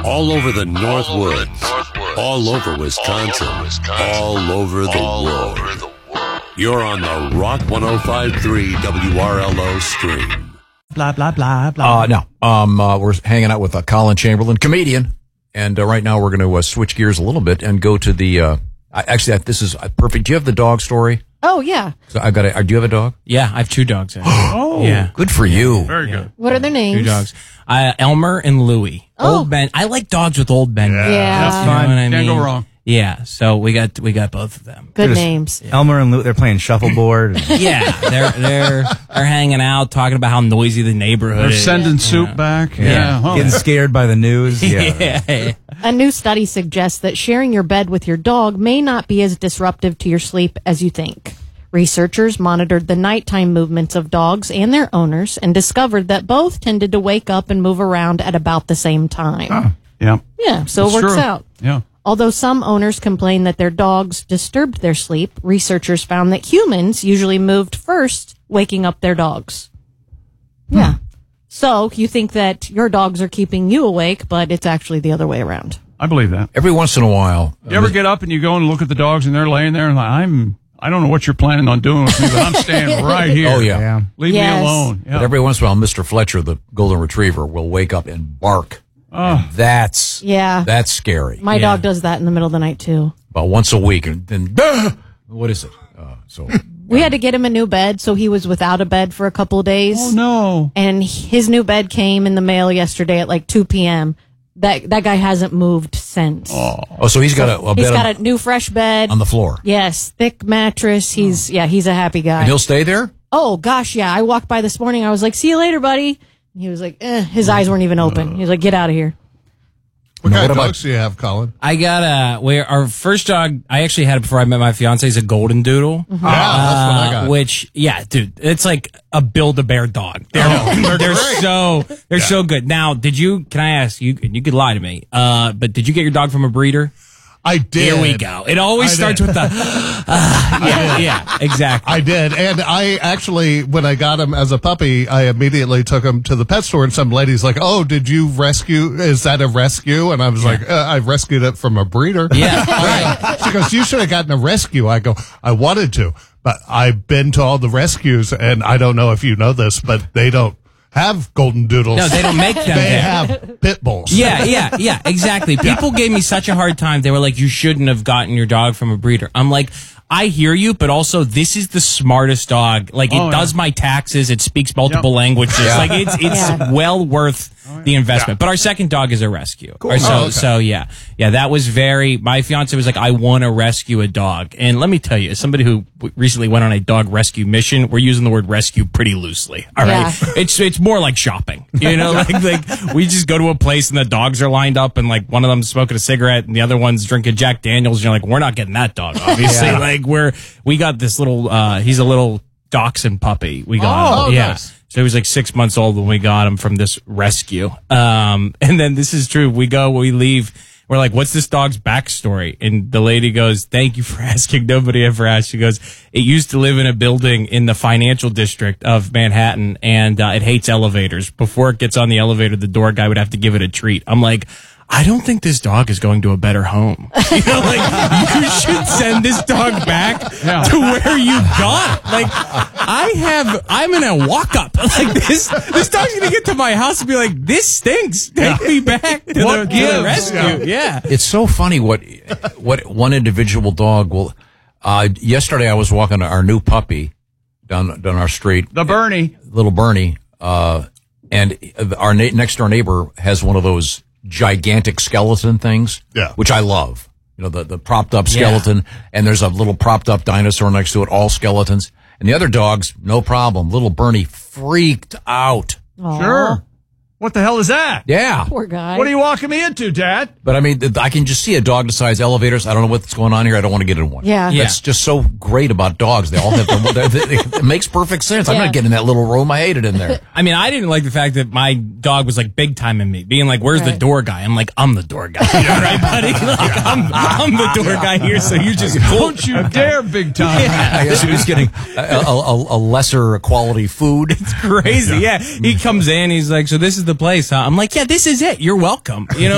All over the Northwoods. All over Wisconsin. All over the world. You're on the Rock 105.3 WRLO stream. Blah, blah, blah, blah. We're hanging out with Colin Chamberlain, comedian. And right now we're going to switch gears a little bit and go to the, this is perfect. Do you have the dog story? Oh, yeah. So do you have a dog? Yeah, I have two dogs. Oh, yeah. Good for you. Very good. What are their names? Two dogs. Elmer and Louie. Oh. Old Ben. I like dogs with old Ben. Yeah. That's You know fine. what I Can't mean? go wrong. Yeah, so we got both of them. Good names. Elmer and Luke, they're playing shuffleboard. Yeah, they're hanging out, talking about how noisy the neighborhood They're is. sending soup back. Yeah. Huh. Getting scared by the news. Yeah. A new study suggests that sharing your bed with your dog may not be as disruptive to your sleep as you think. Researchers monitored the nighttime movements of dogs and their owners and discovered that both tended to wake up and move around at about the same time. Yeah. Yeah, so That's it works true. out. Yeah. Although some owners complain that their dogs disturbed their sleep, researchers found that humans usually moved first, waking up their dogs. Yeah. So you think that your dogs are keeping you awake, but it's actually the other way around. I believe that. Every once in a while. You ever get up and you go and look at the dogs and they're laying there and like, I don't know what you're planning on doing with me, but I'm staying right here. Oh, yeah. Leave Yes. me alone. Yeah. But every once in a while, Mr. Fletcher, the golden retriever, will wake up and bark. Oh. And that's scary. My dog does that in the middle of the night, too. About once a week. And then, what is it? We had to get him a new bed, so he was without a bed for a couple of days. Oh, no. And his new bed came in the mail yesterday at like 2 p.m. That guy hasn't moved since. Oh, so he's got a He's bed got a new fresh bed. on the floor. Yes, thick mattress. He's a happy guy. And he'll stay there? Oh, gosh, yeah. I walked by this morning. I was like, see you later, buddy. And he was like, his eyes weren't even open. He was like, get out of here. What kind what of about- dogs do you have, Colin? I got our first dog, I actually had it before I met my fiance, is a golden doodle. Yeah, that's what I got. Which, yeah, dude, it's like a Build-A-Bear dog. They're so good. Now, can I ask you, you could lie to me, but did you get your dog from a breeder? I did. Here we go. It always starts with the, yeah, exactly. I did. And I actually, when I got him as a puppy, I immediately took him to the pet store and some lady's like, oh, did you rescue? Is that a rescue? And I was like, I rescued it from a breeder. Yeah, right. She goes, you should have gotten a rescue. I go, I wanted to, but I've been to all the rescues and I don't know if you know this, but they don't have golden doodles. No, they don't make them They there. have pit bulls. Yeah, exactly. People gave me such a hard time. They were like, you shouldn't have gotten your dog from a breeder. I'm like, I hear you, but also this is the smartest dog. Like, it does my taxes. It speaks multiple languages. Like, it's well worth the investment. But our second dog is a rescue. Cool. So yeah, that was my fiance was like, I want to rescue a dog. And let me tell you, as somebody who recently went on a dog rescue mission, we're using the word rescue pretty loosely. All right. It's more like shopping, you know, like we just go to a place and the dogs are lined up and like one of them's smoking a cigarette and the other one's drinking Jack Daniels. And you're like, we're not getting that dog, obviously. Like we got this little, he's a little dachshund puppy. We got him. Yeah. Nice. So he was like 6 months old when we got him from this rescue. And then this is true. We leave. We're like, what's this dog's backstory? And the lady goes, thank you for asking. Nobody ever asked. She goes, it used to live in a building in the financial district of Manhattan, and it hates elevators. Before it gets on the elevator, the door guy would have to give it a treat. I'm like, I don't think this dog is going to a better home. You know, like, you should send this dog back to where you got. Like, I'm in a walk-up. Like, this dog's going to get to my house and be like, this stinks. Take me back to the rescue. Yeah. It's so funny what one individual dog will. Yesterday I was walking our new puppy down our street. The Bernie. Little Bernie. And our next door neighbor has one of those gigantic skeleton things. Yeah. Which I love. You know, the propped up skeleton, and there's a little propped up dinosaur next to it, all skeletons. And the other dogs, no problem. Little Bernie freaked out. Sure. What the hell is that? Yeah. Poor guy. What are you walking me into, Dad? But I mean, I can just see a dog decides elevators. I don't know what's going on here. I don't want to get in one. Yeah. That's just so great about dogs. They all have it makes perfect sense. I'm Yeah. not getting in that little room. I hate it in there. I mean, I didn't like the fact that my dog was like big time in me, being like, "Where's the Right. door guy?" I'm like, "I'm the door guy, all right, buddy? Like, I'm the door guy here, so you just Don't you dare, big time. I guess he was getting a lesser quality food. It's crazy." Yeah, he comes in, he's like, "So this is the place, huh?" I'm like, "Yeah, this is it. You're welcome." You know.